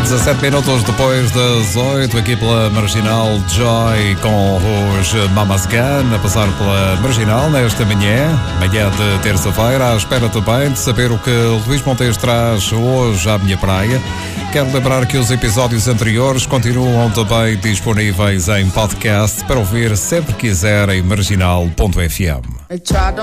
17 minutos depois das 8, aqui pela Marginal Joy com os Mamas Gun a passar pela Marginal nesta manhã de terça-feira, à espera também de saber o que Luís Montes traz hoje à minha praia. Quero lembrar que os episódios anteriores continuam também disponíveis em podcast para ouvir sempre que quiser em marginal.fm.